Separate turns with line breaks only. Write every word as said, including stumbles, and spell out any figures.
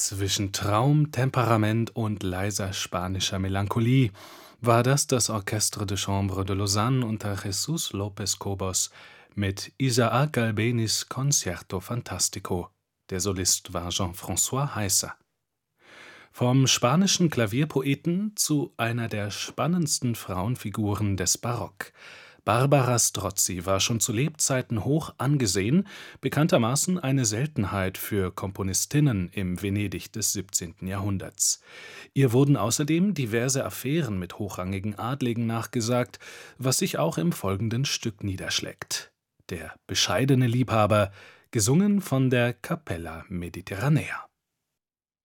Zwischen Traum, Temperament und leiser spanischer Melancholie war das das Orchestre de Chambre de Lausanne unter Jesús López Cobos mit Isaac Galbenis Concerto Fantastico. Der Solist war Jean-François Heisser. Vom spanischen Klavierpoeten zu einer der spannendsten Frauenfiguren des Barock. Barbara Strozzi war schon zu Lebzeiten hoch angesehen, bekanntermaßen eine Seltenheit für Komponistinnen im Venedig des siebzehnten Jahrhunderts. Ihr wurden außerdem diverse Affären mit hochrangigen Adligen nachgesagt, was sich auch im folgenden Stück niederschlägt: Der bescheidene Liebhaber, gesungen von der Capella Mediterranea.